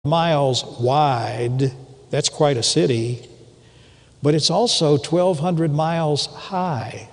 miles wide. That's quite a city. But it's also 1,200 miles high.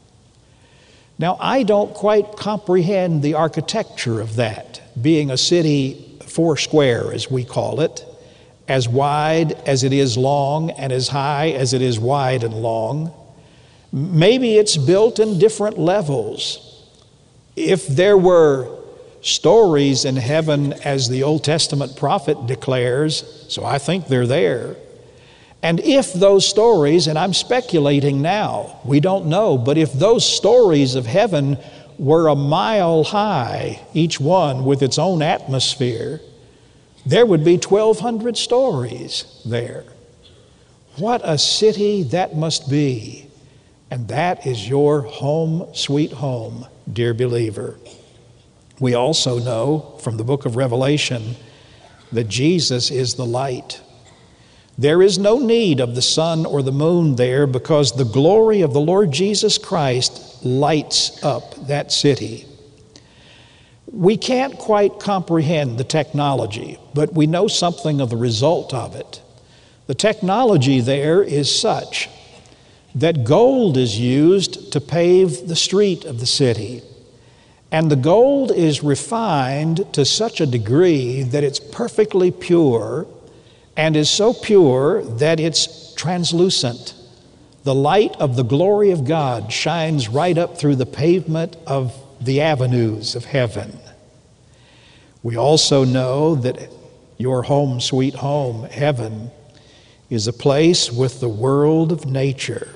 Now, I don't quite comprehend the architecture of that, being a city four square, as we call it, as wide as it is long and as high as it is wide and long. Maybe it's built in different levels. If there were stories in heaven, as the Old Testament prophet declares, so I think they're there. And if those stories, and I'm speculating now, we don't know, but if those stories of heaven were a mile high, each one with its own atmosphere, there would be 1,200 stories there. What a city that must be. And that is your home, sweet home, dear believer. We also know from the book of Revelation that Jesus is the light. There is no need of the sun or the moon there, because the glory of the Lord Jesus Christ lights up that city. We can't quite comprehend the technology, but we know something of the result of it. The technology there is such that gold is used to pave the street of the city. And the gold is refined to such a degree that it's perfectly pure, and is so pure that it's translucent. The light of the glory of God shines right up through the pavement of the avenues of heaven. We also know that your home, sweet home, heaven, is a place with the world of nature.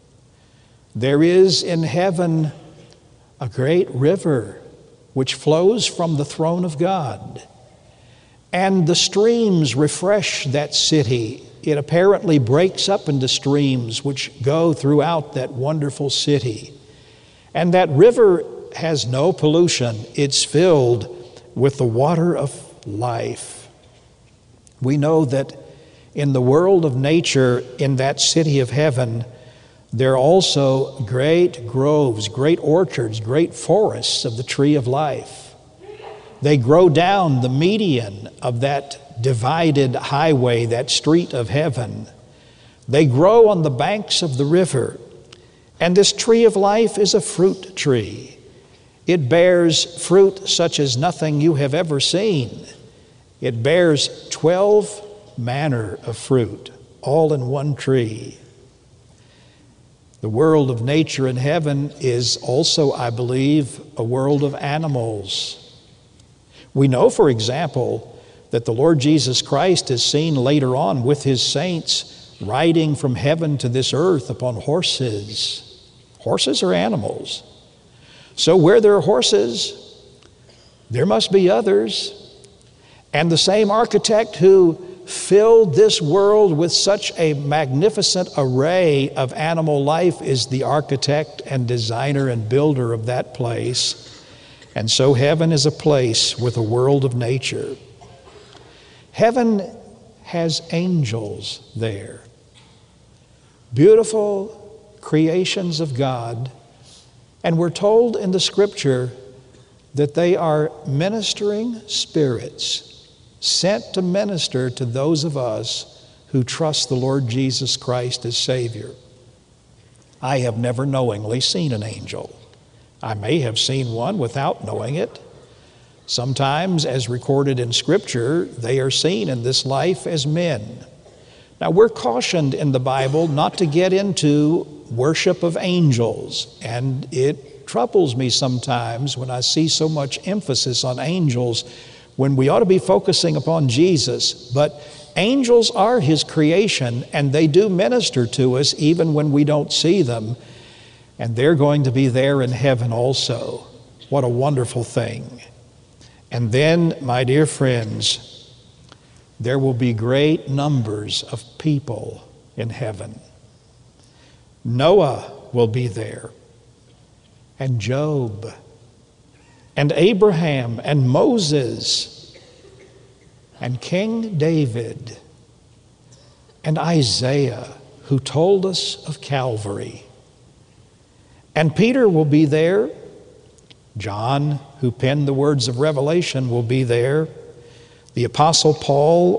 There is in heaven a great river which flows from the throne of God. And the streams refresh that city. It apparently breaks up into streams which go throughout that wonderful city. And that river has no pollution. It's filled with the water of life. We know that in the world of nature, in that city of heaven, there are also great groves, great orchards, great forests of the tree of life. They grow down the median of that divided highway, that street of heaven. They grow on the banks of the river. And this tree of life is a fruit tree. It bears fruit such as nothing you have ever seen. It bears 12 manner of fruit, all in one tree. The world of nature in heaven is also, I believe, a world of animals. We know, for example, that the Lord Jesus Christ is seen later on with his saints riding from heaven to this earth upon horses. Horses are animals. So where there are horses, there must be others. And the same architect who filled this world with such a magnificent array of animal life is the architect and designer and builder of that place. And so heaven is a place with a world of nature. Heaven has angels there. Beautiful creations of God. And we're told in the scripture that they are ministering spirits sent to minister to those of us who trust the Lord Jesus Christ as Savior. I have never knowingly seen an angel. I may have seen one without knowing it. Sometimes, as recorded in Scripture, they are seen in this life as men. Now, we're cautioned in the Bible not to get into worship of angels, and it troubles me sometimes when I see so much emphasis on angels when we ought to be focusing upon Jesus. But angels are his creation, and they do minister to us even when we don't see them. And they're going to be there in heaven also. What a wonderful thing. And then, my dear friends, there will be great numbers of people in heaven. Noah will be there, and Job, and Abraham, and Moses, and King David, and Isaiah, who told us of Calvary. And Peter will be there. John, who penned the words of Revelation, will be there. The Apostle Paul